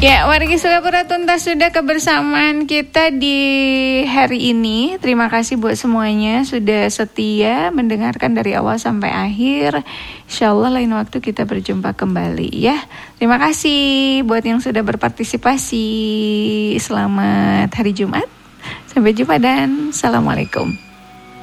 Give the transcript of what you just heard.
Ya, wargi Singapura, tuntas sudah kebersamaan kita di hari ini. Terima kasih buat semuanya sudah setia mendengarkan dari awal sampai akhir. Insyaallah lain waktu kita berjumpa kembali ya. Terima kasih buat yang sudah berpartisipasi. Selamat hari Jumat. Sampai jumpa dan Assalamualaikum.